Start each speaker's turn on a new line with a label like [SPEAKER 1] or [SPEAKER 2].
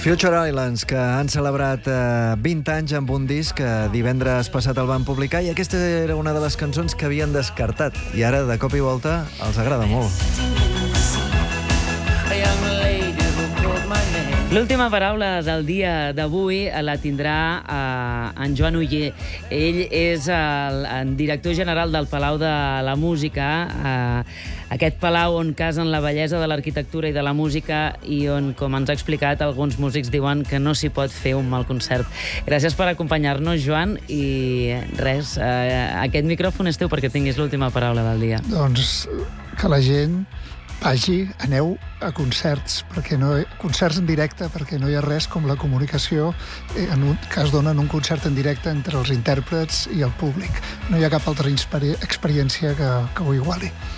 [SPEAKER 1] Future Islands, que han celebrat 20 anys amb un disc que divendres passat el van publicar, i aquesta era una de les cançons que havien descartat, i ara, de cop i volta, els agrada molt.
[SPEAKER 2] L'última paraula del dia d'avui la tindrà en Joan Oller. Ell és el director general del Palau de la Música, aquest palau on casen la bellesa de l'arquitectura i de la música i on, com ens ha explicat, alguns músics diuen que no s'hi pot fer un mal concert. Gràcies per acompanyar-nos, Joan, i res, aquest micròfon és teu perquè tinguis l'última paraula del dia.
[SPEAKER 3] Doncs que la gent vagi, aneu a concerts, concerts en directe, perquè no hi ha res com la comunicació que es dona en un concert en directe entre els intèrprets i el públic. No hi ha cap altra experiència que ho iguali.